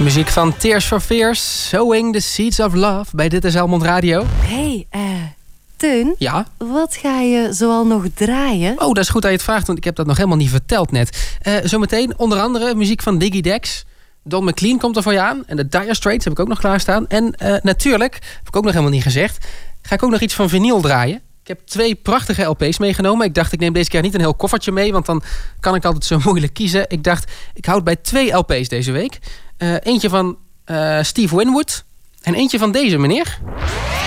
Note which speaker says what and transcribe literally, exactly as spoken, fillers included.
Speaker 1: Muziek van Tears for Fears, Sowing the Seeds of Love bij Dit is Helmond Radio.
Speaker 2: Hey, eh, Teun?
Speaker 1: Ja?
Speaker 2: Wat ga je zoal nog draaien?
Speaker 1: Oh, dat is goed dat je het vraagt, want ik heb dat nog helemaal niet verteld net. Uh, zometeen onder andere muziek van Diggy Dex. Don McLean komt er voor je aan. En de Dire Straits heb ik ook nog klaarstaan. En uh, natuurlijk, heb ik ook nog helemaal niet gezegd, ga ik ook nog iets van vinyl draaien. Ik heb twee prachtige L P's meegenomen. Ik dacht, ik neem deze keer niet een heel koffertje mee, want dan kan ik altijd zo moeilijk kiezen. Ik dacht, ik houd bij twee L P's deze week. Uh, eentje van uh, Steve Winwood en eentje van deze meneer.